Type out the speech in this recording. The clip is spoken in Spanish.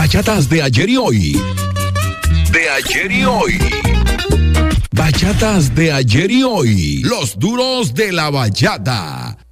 Bachatas de ayer y hoy. De ayer y hoy. Bachatas de ayer y hoy. Los duros de la bachata.